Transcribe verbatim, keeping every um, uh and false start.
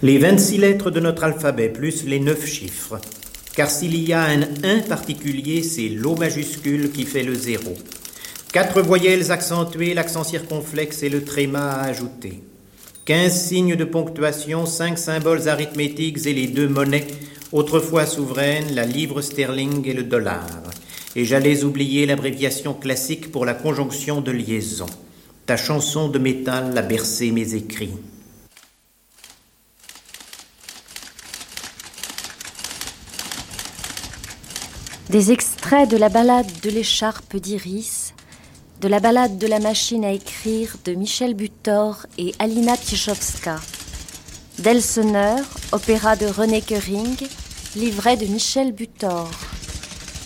Les vingt-six lettres de notre alphabet, plus les neuf chiffres. Car s'il y a un un particulier, c'est l'O majuscule qui fait le zéro. Quatre voyelles accentuées, l'accent circonflexe et le tréma à ajouter. Quinze signes de ponctuation, cinq symboles arithmétiques et les deux monnaies, autrefois souveraines, la livre sterling et le dollar. Et j'allais oublier l'abréviation classique pour la conjonction de liaison. Ta chanson de métal a bercé mes écrits. Des extraits de la ballade de l'écharpe d'Iris, de la ballade de la machine à écrire de Michel Butor et Alina Tchaikovska, d'Elseneur, opéra de René Köring, livret de Michel Butor.